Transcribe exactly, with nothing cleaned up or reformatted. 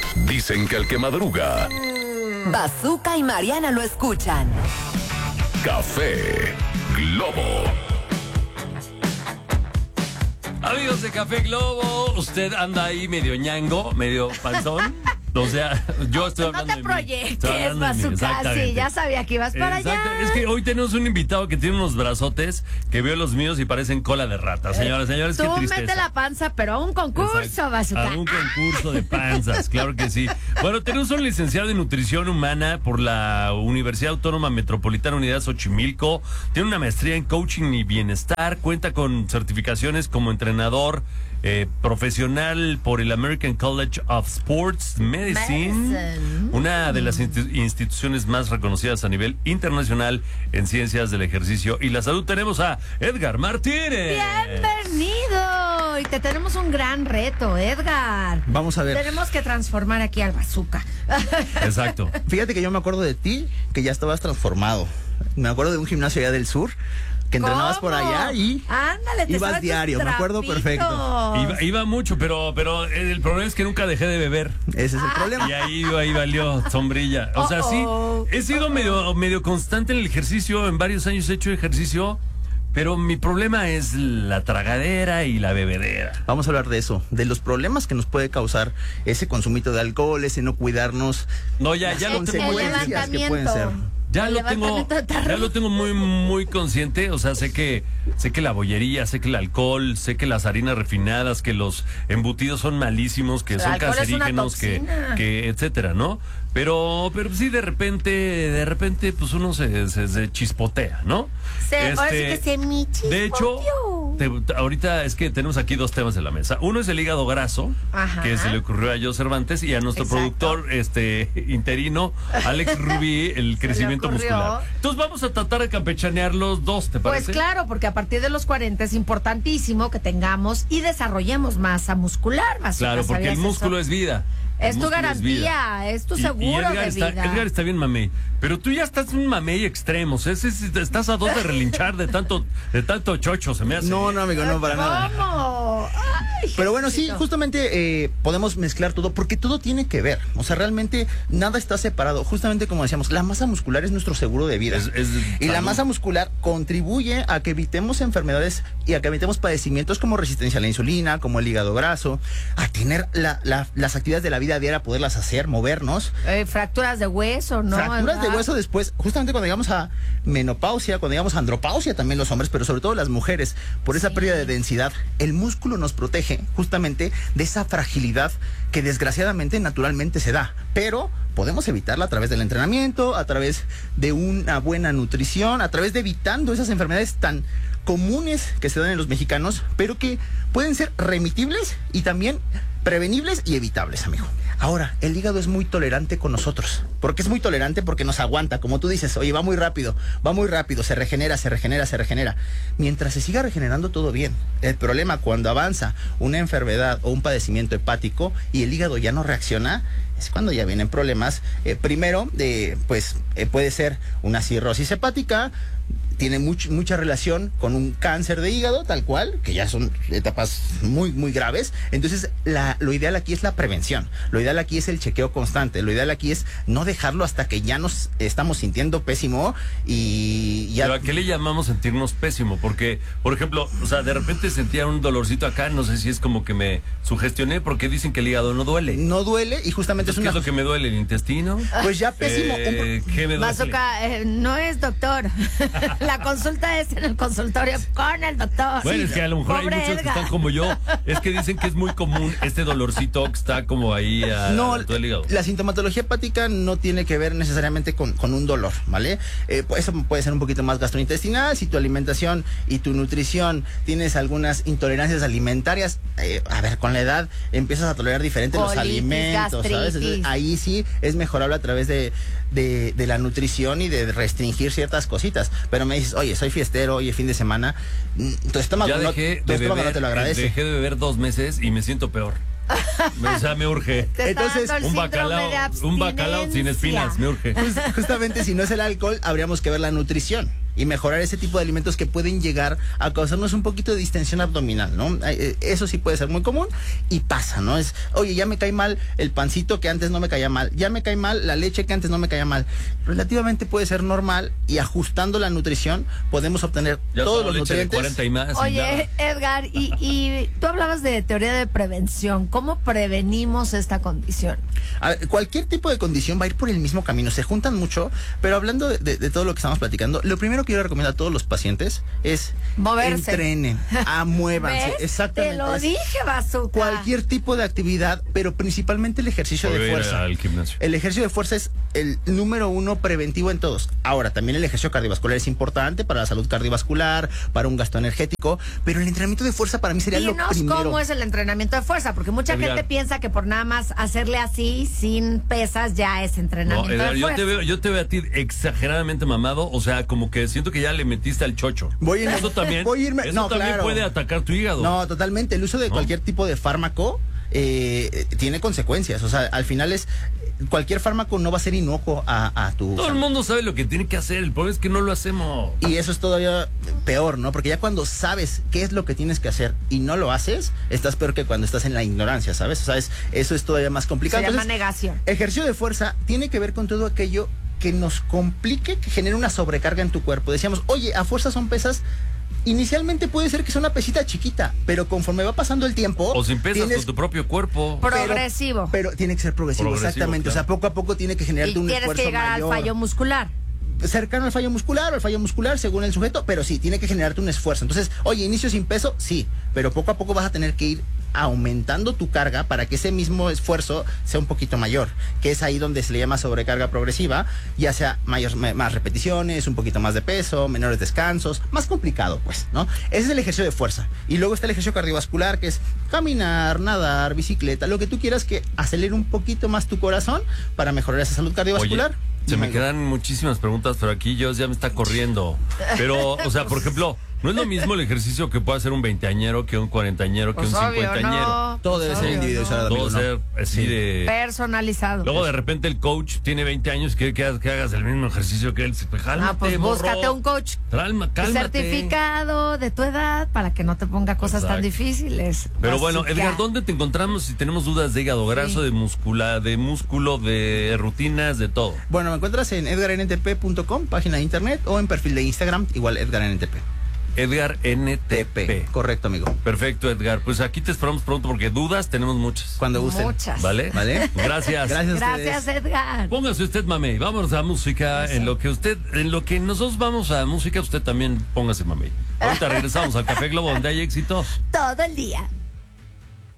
Dicen que el que madruga... Bazooka y Mariana lo escuchan. Café Globo. Amigos de Café Globo, usted anda ahí medio ñango, medio panzón. O sea, yo estoy hablando no te de mí. proyectes, Bazooka, sí, ya sabía que ibas para Exacto. allá. Es que hoy tenemos un invitado que tiene unos brazotes que veo los míos y parecen cola de rata. Señoras, señores, Tú qué tristeza. mete la panza, pero a un concurso, Exacto. Bazooka. A un concurso de panzas, claro que sí. Bueno, tenemos un licenciado en nutrición humana por la Universidad Autónoma Metropolitana Unidad Xochimilco. Tiene una maestría en coaching y bienestar. Cuenta con certificaciones como entrenador eh, profesional por el American College of Sports Medicine, Medicine. una de las insti- instituciones más reconocidas a nivel internacional en ciencias del ejercicio y la salud. Tenemos a Edgar Martínez. Bienvenido. Y te tenemos un gran reto, Edgar. Vamos a ver. Tenemos que transformar aquí al Bazooka. Exacto. Fíjate que yo me acuerdo de ti, que ya estabas transformado. Me acuerdo de un gimnasio allá del sur, que entrenabas por ¿Cómo? allá y Ándale, te ibas sabes tus diario, me acuerdo trapitos. perfecto. Iba, iba mucho, pero, pero el problema es que nunca dejé de beber. Ese es el problema. Y ahí, ahí valió sombrilla. O sea, sí, Uh-oh. he sido medio, medio constante en el ejercicio. En varios años he hecho ejercicio, pero mi problema es la tragadera y la bebedera. Vamos a hablar de eso, de los problemas que nos puede causar ese consumito de alcohol, ese no cuidarnos. No, ya, ya las lo tengo muy consecuencias consciente. que pueden ser. Ya El lo tengo, levantamiento de tarro. ya lo tengo muy, muy consciente. O sea, sé que, sé que la bollería, sé que el alcohol, sé que las harinas refinadas, que los embutidos son malísimos, que El son alcohol es una cancerígenos, que, toxina. que, etcétera, ¿no? Pero, pero sí, de repente, de repente, pues uno se, se, se chispotea, ¿no? Se, ahora sí que se me De hecho, chispoteó. te- ahorita es que tenemos aquí dos temas en la mesa. Uno es el hígado graso, Ajá. que se le ocurrió a Joe Cervantes, y a nuestro Exacto. productor este interino, Alex Rubí, el crecimiento ocurrió. muscular. Entonces vamos a tratar de campechanear los dos, ¿te Pues parece? claro, porque a partir de los cuarenta es importantísimo que tengamos y desarrollemos masa muscular. Bazooka, Claro, porque ¿sabías el músculo eso? es vida. Es El tu músculo garantía, vida. es tu Y- y seguro Edgar de está, vida. Edgar está bien mamey, pero tú ya estás un mamey extremo. O sea, ese- ese- estás a dos de relinchar de tanto, de tanto chocho, se me hace. No, no, amigo, no, para nada. ¿Cómo? Ay, Pero bueno, sí, Jesucito. justamente eh, podemos mezclar todo, porque todo tiene que ver. O sea, realmente nada está separado. Justamente como decíamos, la masa muscular es nuestro seguro de vida. Es- es y la salud. masa muscular contribuye a que evitemos enfermedades y a que evitemos padecimientos como resistencia a la insulina, como el hígado graso, a tener la- la- las actividades de la vida diaria, poderlas hacer, movernos. Eh, fracturas de hueso, ¿no? Fracturas de Edgar? hueso después, justamente cuando llegamos a menopausia, cuando llegamos a andropausia también los hombres, pero sobre todo las mujeres, por esa Sí. pérdida de densidad, el músculo nos protege justamente de esa fragilidad que desgraciadamente naturalmente se da, pero podemos evitarla a través del entrenamiento, a través de una buena nutrición, a través de evitando esas enfermedades tan comunes que se dan en los mexicanos, pero que pueden ser remitibles y también prevenibles y evitables, amigo. Ahora, el hígado es muy tolerante con nosotros. ¿Por qué es muy tolerante? Porque nos aguanta, como tú dices, oye, va muy rápido, va muy rápido, se regenera, se regenera, se regenera. Mientras se siga regenerando, todo bien. El problema cuando avanza una enfermedad o un padecimiento hepático y el hígado ya no reacciona, es cuando ya vienen problemas. Eh, primero, eh, pues eh, puede ser una cirrosis hepática, tiene much, mucha relación con un cáncer de hígado, tal cual, que ya son etapas muy, muy graves. Entonces, la, lo ideal aquí es la prevención. Lo ideal aquí es el chequeo constante. Lo ideal aquí es no dejarlo hasta que ya nos estamos sintiendo pésimo y ya... Pero ¿a qué le llamamos sentirnos pésimo? Porque, por ejemplo, o sea, de repente sentía un dolorcito acá, no sé si es como que me sugestioné, porque dicen que el hígado no duele. No duele y justamente Entonces, ¿qué es es una... lo que me duele? ¿El intestino? Pues ya pésimo. Un pro- Eh, ¿Qué me duele? Bazooka, eh, no es doctor. La consulta es en el consultorio con el doctor. Bueno, es que a lo mejor Pobre hay muchos que Edgar. están como yo. Es que dicen que es muy común este dolorcito que está como ahí a No, todo el hígado. la sintomatología hepática no tiene que ver necesariamente con, con un dolor, ¿vale? Eh, pues eso puede ser un poquito más gastrointestinal. Si tu alimentación y tu nutrición tienes algunas intolerancias alimentarias, eh, a ver, con la edad empiezas a tolerar diferente los Colitis, alimentos, ¿sabes? gastritis. Entonces, ahí sí es mejorable a través de, de, de la nutrición y de restringir ciertas cositas. Pero me dices, oye, soy fiestero, oye, fin de semana, mm, tu estómago, Ya no, dejé tu de estómago beber, no te lo agradece. dejé de beber dos meses y me siento peor. O sea, me urge. Te está Entonces, dando el Un síndrome bacalao, de un bacalao sin abstinencia. espinas, me urge. Justamente si no es el alcohol, habríamos que ver la nutrición. y mejorar ese tipo de alimentos que pueden llegar a causarnos un poquito de distensión abdominal, ¿no? Eso sí puede ser muy común y pasa, ¿no? Es, oye, ya me cae mal el pancito que antes no me caía mal, ya me cae mal la leche que antes no me caía mal. Relativamente puede ser normal y ajustando la nutrición podemos obtener ya todos los leche nutrientes. De cuarenta y más, Oye, y Edgar, y, y tú hablabas de teoría de prevención. ¿Cómo prevenimos esta condición? A ver, cualquier tipo de condición va a ir por el mismo camino, se juntan mucho, pero hablando de, de, de todo lo que estamos platicando, lo primero que yo le recomiendo a todos los pacientes es moverse, entrenen, a muévanse. ¿Ves? Exactamente. Te lo es dije, Bazooka. Cualquier tipo de actividad, pero principalmente el ejercicio de fuerza. Al gimnasio. El ejercicio de fuerza es el número uno preventivo en todos. Ahora, también el ejercicio cardiovascular es importante para la salud cardiovascular, para un gasto energético, pero el entrenamiento de fuerza para mí sería Dinos lo primero. cómo es el entrenamiento de fuerza, porque mucha Edgar. gente piensa que por nada más hacerle así, sin pesas, ya es No, entrenamiento Edgar, de yo fuerza. te veo, yo te veo a ti exageradamente mamado, o sea, como que siento que ya le metiste al chocho. Voy a irme- eso también, voy a irme- eso no, también claro. puede atacar tu hígado. No, totalmente. El uso de ¿No? cualquier tipo de fármaco eh, tiene consecuencias. O sea, al final es cualquier fármaco no va a ser inocuo a, a tu Todo el mundo sabe lo que tiene que hacer, el problema es que no lo hacemos. y eso es todavía peor, ¿no? Porque ya cuando sabes qué es lo que tienes que hacer y no lo haces, estás peor que cuando estás en la ignorancia, ¿sabes? O sea, es- eso es todavía más complicado. Se llama Entonces, negación. ejercicio de fuerza tiene que ver con todo aquello que nos complique, que genere una sobrecarga en tu cuerpo. Decíamos, oye, a fuerza son pesas. Inicialmente puede ser que sea una pesita chiquita, pero conforme va pasando el tiempo. O sin pesas tienes- con tu propio cuerpo. Pro- Progresivo. Pero, pero tiene que ser progresivo, Progresivo, exactamente. claro. O sea, poco a poco tiene que Y generarte un tienes esfuerzo que llegar mayor. al fallo muscular. Cercano al fallo muscular o al fallo muscular según el sujeto, pero sí, tiene que generarte un esfuerzo. Entonces, oye, inicio sin peso, sí, pero poco a poco vas a tener que ir aumentando tu carga para que ese mismo esfuerzo sea un poquito mayor, que es ahí donde se le llama sobrecarga progresiva, ya sea mayor, ma- más repeticiones, un poquito más de peso, menores descansos, más complicado pues, ¿no? Ese es el ejercicio de fuerza. Y luego está el ejercicio cardiovascular, que es caminar, nadar, bicicleta, lo que tú quieras que acelere un poquito más tu corazón para mejorar esa salud cardiovascular. Oye, se Dime me algo. quedan muchísimas preguntas, pero aquí yo ya me está corriendo. Pero, o sea, por ejemplo, no es lo mismo el ejercicio que puede hacer un veinteañero que un cuarentañero que Pues un obvio, cincuentañero. no. Todo Pues debe ser obvio, individualizado, no. amigo, Todo ¿no? ser así Sí. de... Personalizado. Luego de repente el coach tiene veinte años y quiere que, hagas- que hagas el mismo ejercicio que él. Pues, cálmate, Ah, pues morro. búscate un coach Calma, cálmate. certificado de tu edad para que no te ponga cosas tan Exacto. difíciles. Pero Pues, bueno, ya. Edgar, ¿dónde te encontramos si tenemos dudas de hígado graso, Sí. de múscula, de músculo, de rutinas, de todo? Bueno, me encuentras en edgar n t p punto com, página de internet, o en perfil de Instagram, igual Edgar N T P. Edgar N T P. Correcto, amigo. Perfecto, Edgar. Pues aquí te esperamos pronto porque dudas tenemos muchas. Cuando gusten. Muchas. ¿Vale? ¿Vale? Gracias. Gracias a Gracias, ustedes. Edgar. Póngase usted, mamey. Vámonos a música. En lo que usted, en lo que nosotros vamos a música, usted también póngase, mamey. Ahorita regresamos al Café Globo, donde hay éxito. Todo el día.